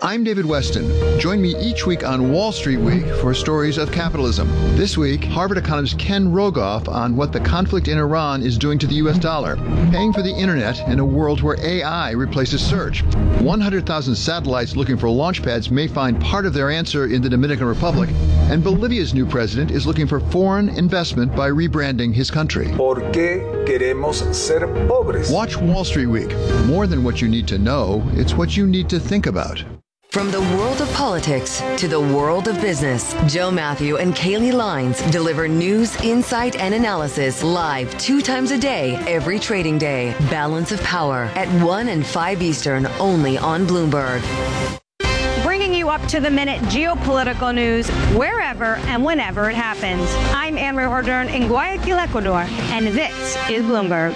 I'm David Weston. Join me each week on Wall Street Week for stories of capitalism. This week, Harvard economist Ken Rogoff on what the conflict in Iran is doing to the U.S. dollar, paying for the internet in a world where AI replaces search. 100,000 satellites looking for launch pads may find part of their answer in the Dominican Republic, and Bolivia's new president is looking for foreign investment by rebranding his country. ¿Por qué queremos ser pobres? Watch Wall Street Week. More than what you need to know, it's what you need to think about. From the world of politics to the world of business, Joe Matthew and Kaylee Lines deliver news, insight, and analysis live 2 times a day, every trading day. Balance of Power at 1 and 5 Eastern, only on Bloomberg. Bringing you up-to-the-minute geopolitical news wherever and whenever it happens. I'm Anne-Marie Hordern in Guayaquil, Ecuador, and this is Bloomberg.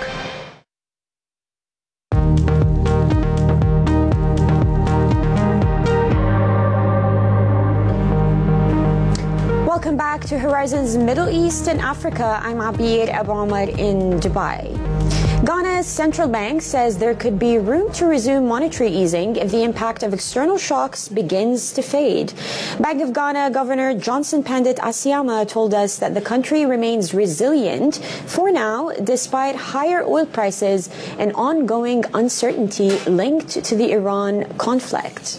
Welcome back to Horizons Middle East and Africa. I'm Abir Abu Ahmad in Dubai. Ghana's central bank says there could be room to resume monetary easing if the impact of external shocks begins to fade. Bank of Ghana Governor Johnson Pandit Asiama told us that the country remains resilient for now, despite higher oil prices and ongoing uncertainty linked to the Iran conflict.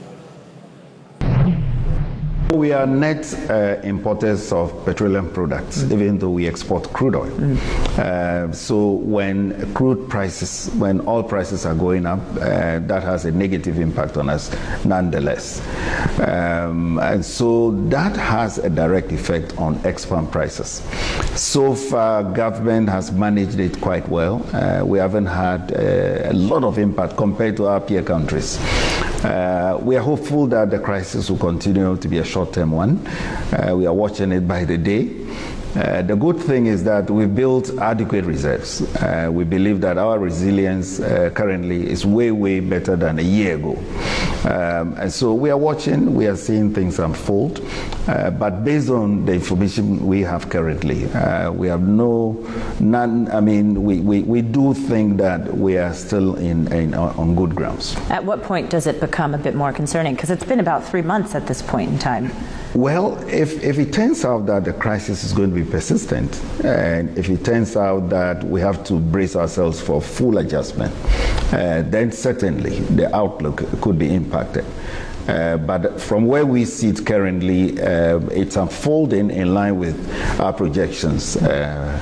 We are net importers of petroleum products, even though we export crude oil. So when oil prices are going up, that has a negative impact on us nonetheless. And so that has a direct effect on export prices. So far, government has managed it quite well. We haven't had a lot of impact compared to our peer countries. We are hopeful that the crisis will continue to be a short-term one. We are watching it by the day. The good thing is that we built adequate reserves. We believe that our resilience currently is way, way better than a year ago. And so we are watching, we are seeing things unfold. But based on the information we have currently, we have we do think that we are still on good grounds. At what point does it become a bit more concerning? Because it's been about 3 months at this point in time. Well, if it turns out that the crisis is going to be persistent, and if it turns out that we have to brace ourselves for full adjustment, then certainly the outlook could be impacted. But from where we sit currently, it's unfolding in line with our projections.